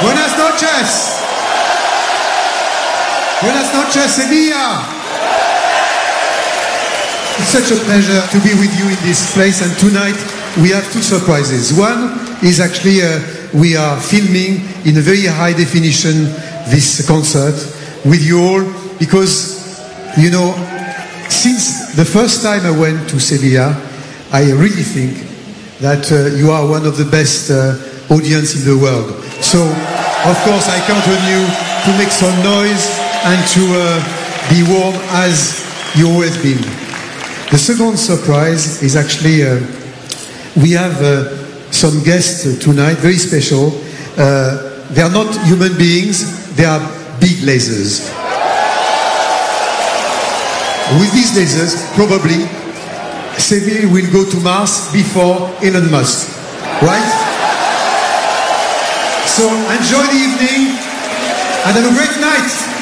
Buenas noches. Buenas noches, Sevilla. It's such a pleasure to be with you in this place, and tonight we have two surprises. One is actually we are filming in a very high definition this concert with you all, because, you know, since the first time I went to Sevilla, I really think that you are one of the best audience in the world. So, of course, I count on you to make some noise and to be warm as you always been. The second surprise is actually we have some guests tonight, very special. They are not human beings, they are big lasers. With these lasers, probably, Seville will go to Mars before Elon Musk, right? So enjoy the evening and have a great night.